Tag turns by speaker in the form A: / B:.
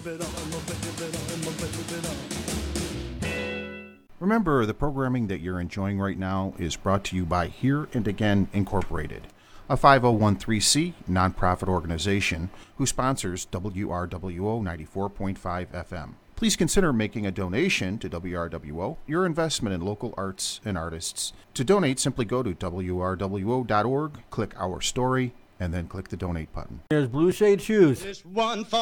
A: Remember, the programming that you're enjoying right now is brought to you by Here and Again Incorporated, a 5013C nonprofit organization who sponsors WRWO 94.5 FM. Please consider making a donation to WRWO, your investment in local arts and artists. To donate, simply go to WRWO.org, click Our Story, and then click the Donate button.
B: Here's Blue Shade Shoes.
C: This one for